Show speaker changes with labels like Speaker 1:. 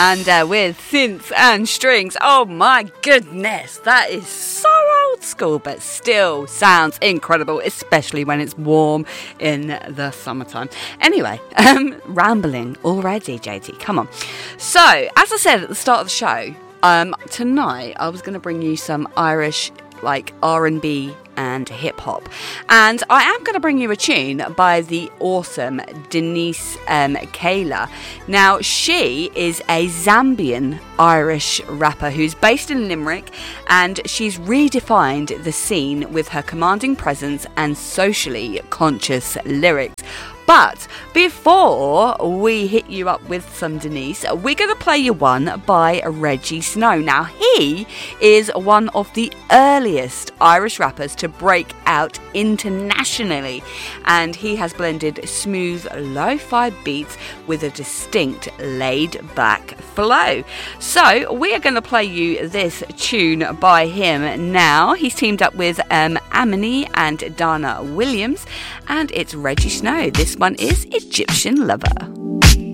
Speaker 1: And with synths and strings. Oh my goodness, that is so old school, but still sounds incredible, especially when it's warm in the summertime. Anyway, rambling already, JT, come on. So, as I said at the start of the show, tonight I was going to bring you some Irish, like R&B and hip-hop, and I am going to bring you a tune by the awesome Denise Kayla. Now, she is a Zambian Irish rapper who's based in Limerick, and she's redefined the scene with her commanding presence and socially conscious lyrics. But before we hit you up with some Denise, we're going to play you one by Reggie Snow. Now, he is one of the earliest Irish rappers to break out internationally, and he has blended smooth lo-fi beats with a distinct laid-back flow. So we are going to play you this tune by him now. He's teamed up with Amini and Dana Williams, and it's Reggie Snow. This one is Egyptian Lover.